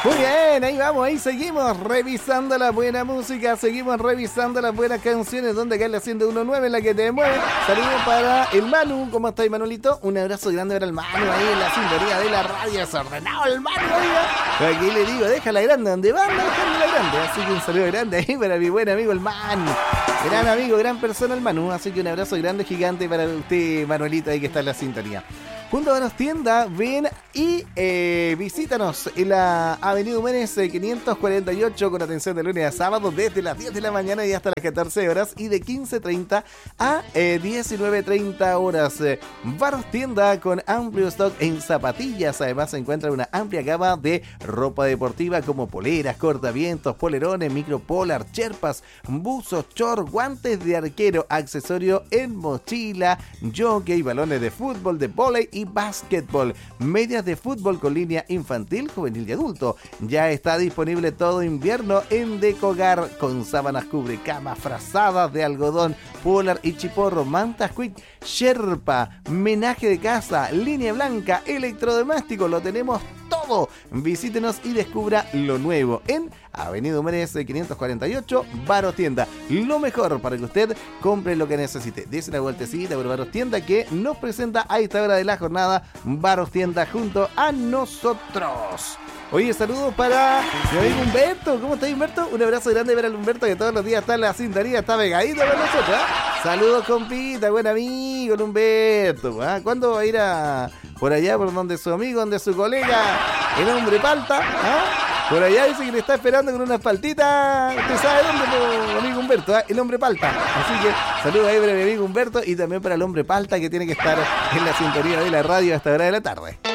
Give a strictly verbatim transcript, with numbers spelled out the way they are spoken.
Muy bien, ahí vamos, ahí seguimos revisando la buena música, seguimos revisando las buenas canciones, donde acá en la ciento uno punto nueve, la que te mueve. Saludos para el Manu, ¿cómo estáis, Manuelito? Un abrazo grande para el Manu ahí en la sintonía de la radio, desordenado el Manu, oiga. Aquí le digo, déjala grande, donde van, déjala grande. Así que un saludo grande ahí para mi buen amigo el Manu. Gran amigo, gran persona el Manu, así que un abrazo grande, gigante para usted, Manuelito, ahí que está en la sintonía. Junto a Baros Tienda, ven y eh, visítanos en la Avenida Humenes quinientos cuarenta y ocho con atención de lunes a sábado desde las diez de la mañana y hasta las catorce horas y de quince treinta a eh, diecinueve treinta horas. Baros Tienda con amplio stock en zapatillas. Además se encuentra una amplia gama de ropa deportiva como poleras, cortavientos, polerones, micropolar, cherpas, buzos, short, guantes de arquero, accesorio en mochila, jockey, balones de fútbol, de vóley y básquetbol, medias de fútbol con línea infantil, juvenil y adulto. Ya está disponible todo invierno en Decogar con sábanas cubrecamas, frazadas de algodón, polar y chiporro, mantas quick, sherpa, menaje de casa, línea blanca, electrodoméstico, lo tenemos todo. Visítenos y descubra lo nuevo en Avenida Humenes quinientos cuarenta y ocho, Baros Tienda. Lo mejor para que usted compre lo que necesite. Dese una vueltecita por Baros Tienda, que nos presenta a esta hora de la jornada Baros Tienda junto a nosotros. Oye, saludos para mi amigo Humberto. ¿Cómo está, Humberto? Un abrazo grande para el Humberto, que todos los días está en la sintonía, está pegadito con nosotros, ¿eh? Saludos, compita, buen amigo, el Humberto. ¿eh? ¿Cuándo va a ir a por allá, por donde su amigo, donde su colega, el hombre palta? ¿eh? Por allá dice que le está esperando con unas paltitas. ¿Usted sabe dónde, por, amigo Humberto? ¿eh? El hombre palta. Así que saludos ahí para mi amigo Humberto y también para el hombre palta, que tiene que estar en la sintonía de la radio hasta hora de la tarde.